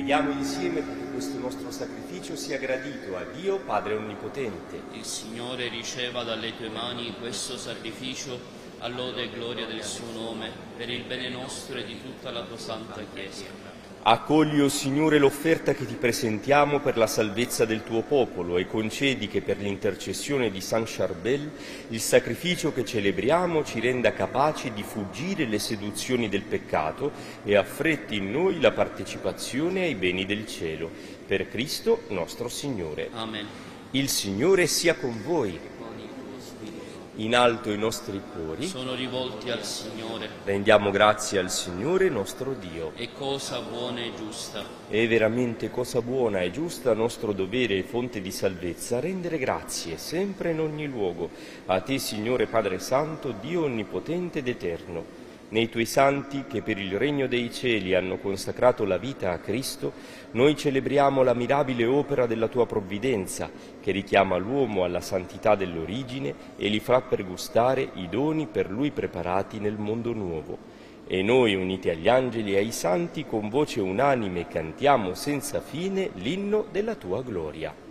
Preghiamo insieme perché questo nostro sacrificio sia gradito a Dio, Padre Onnipotente. Il Signore riceva dalle tue mani questo sacrificio a lode e gloria del suo nome, per il bene nostro e di tutta la tua santa Chiesa. Accogli, o Signore, l'offerta che ti presentiamo per la salvezza del tuo popolo e concedi che per l'intercessione di San Charbel il sacrificio che celebriamo ci renda capaci di fuggire le seduzioni del peccato e affretti in noi la partecipazione ai beni del cielo. Per Cristo nostro Signore. Amen. Il Signore sia con voi. In alto i nostri cuori Sono rivolti al Signore. rendiamo grazie al Signore nostro Dio. È cosa buona e giusta. È veramente cosa buona e giusta, nostro dovere e fonte di salvezza, rendere grazie sempre in ogni luogo a te, Signore Padre Santo, Dio onnipotente ed eterno. Nei tuoi santi che per il regno dei cieli hanno consacrato la vita a Cristo, noi celebriamo la mirabile opera della tua provvidenza, che richiama l'uomo alla santità dell'origine e gli fa pergustare i doni per lui preparati nel mondo nuovo. E noi, uniti agli angeli e ai santi, con voce unanime cantiamo senza fine l'inno della tua gloria.